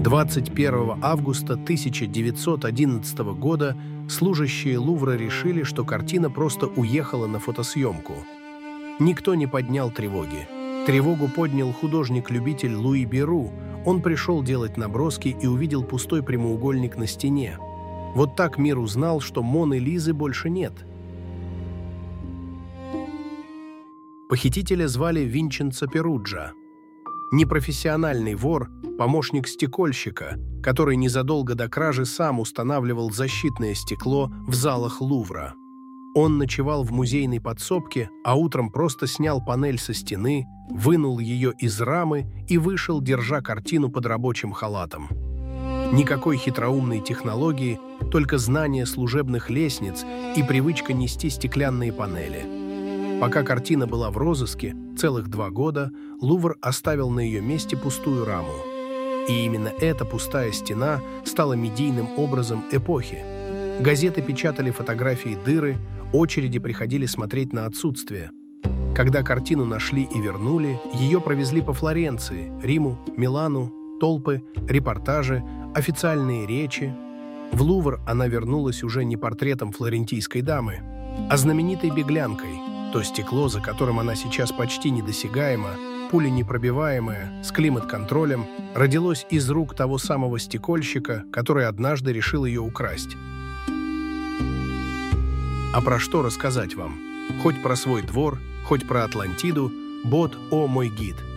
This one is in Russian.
21 августа 1911 года служащие Лувра решили, что картина просто уехала на фотосъемку. Никто не поднял тревоги. Тревогу поднял художник-любитель Луи Беру. Он пришел делать наброски и увидел пустой прямоугольник на стене. Вот так мир узнал, что Моны Лизы больше нет. Похитителя звали Винченцо Перуджа. Непрофессиональный вор, помощник стекольщика, который незадолго до кражи сам устанавливал защитное стекло в залах Лувра. Он ночевал в музейной подсобке, а утром просто снял панель со стены, вынул ее из рамы и вышел, держа картину под рабочим халатом. Никакой хитроумной технологии, только знание служебных лестниц и привычка нести стеклянные панели. Пока картина была в розыске, целых 2 года, Лувр оставил на ее месте пустую раму. И именно эта пустая стена стала медийным образом эпохи. Газеты печатали фотографии дыры, очереди приходили смотреть на отсутствие. Когда картину нашли и вернули, ее провезли по Флоренции, Риму, Милану, толпы, репортажи, официальные речи. В Лувр она вернулась уже не портретом флорентийской дамы, а знаменитой беглянкой. То стекло, за которым она сейчас почти недосягаема, пуленепробиваемое, с климат-контролем, родилось из рук того самого стекольщика, который однажды решил ее украсть. А про что рассказать вам? Хоть про свой двор, хоть про Атлантиду, Бот, о мой гид.